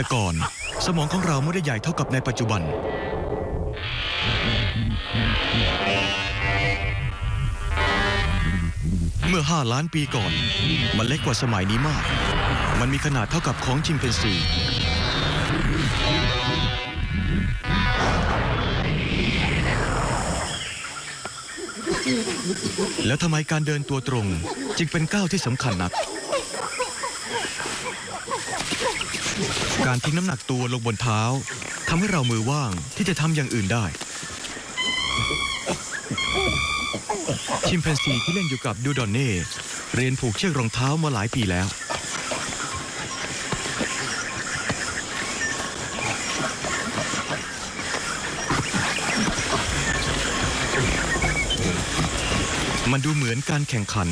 แต่ก่อนสมองของเราไม่ได้ใหญ่เท่ากับในปัจจุบันเมื่อ5 ล้านปีก่อนมันเล็กกว่าสมัยนี้มากมันมีขนาดเท่ากับของชิมแปนซีแล้วทำไมการเดินตัวตรงจึงเป็นก้าวที่สำคัญนักการทิ้งน้ำหนักตัวลงบนเท้าทำให้เรามือว่างที่จะทำอย่างอื่นได้ชิมแปนซีที่เล่นอยู่กับดูดอนเน่เรียนผูกเชือกรองเท้ามาหลายปีแล้วมันดูเหมือนการแข่งขัน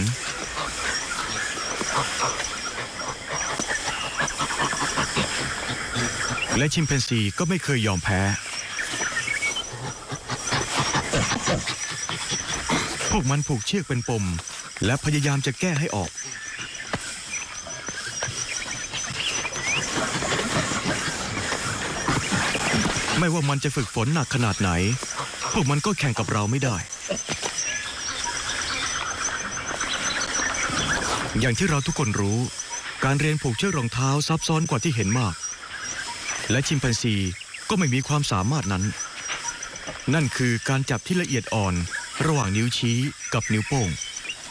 และชิมแปนซีก็ไม่เคยยอมแพ้พวกมันผูกเชือกเป็นปมและพยายามจะแก้ให้ออกไม่ว่ามันจะฝึกฝนหนักขนาดไหนพวกมันก็แข่งกับเราไม่ได้อย่างที่เราทุกคนรู้การเรียนผูกเชือกรองเท้าซับซ้อนกว่าที่เห็นมากและชิมแปนซีก็ไม่มีความสามารถนั้นนั่นคือการจับที่ละเอียดอ่อนระหว่างนิ้วชี้กับนิ้วโป้ง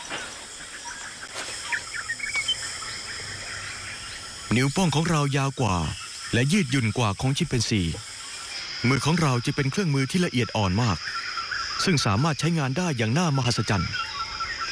นิ้วโป้งของเรายาวกว่าและยืดหยุ่นกว่าของชิมแปนซีมือของเราจะเป็นเครื่องมือที่ละเอียดอ่อนมากซึ่งสามารถใช้งานได้อย่างน่ามหัศจรรย์